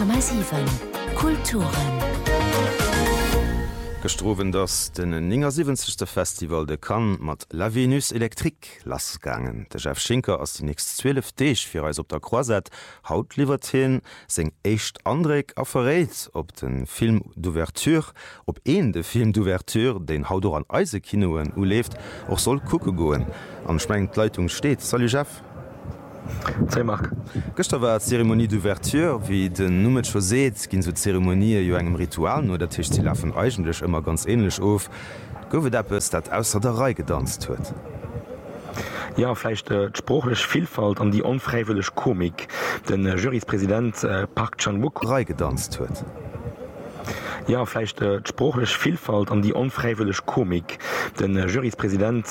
90,7 Kulturen. Gestrowen dats den 70. Festival de Cannes mat La Venus Elektrik lass gangen. De Chef Schinker ass die nächst 12 Deeg fir eis op der Croisette haut liwert hin, seng echt André averréit op den Film d'Ouverture, op de Film d'Ouverture, den Hautor an Eisekinoen uleft och soll kucke goen. An schmengt Leitung steet. Salut Chef. Gëster war Zeremonie d'Ouverture, wie den Nummet scho seet, ginn so Zeremonie jo engem Ritual no der Tisch ze laffen eigenlech immer ganz ähnlich of. Gowe dappes dat ausser der Rei gedanzt huet. Ja, vielleicht sprachlech Vielfalt an die onfreiwillig Komik, den Juryspräsident Park Chan-wook Rei gedanzt huet. Ja, vielleicht sprachlech Vielfalt an die onfreiwillig Komik, den Juryspräsident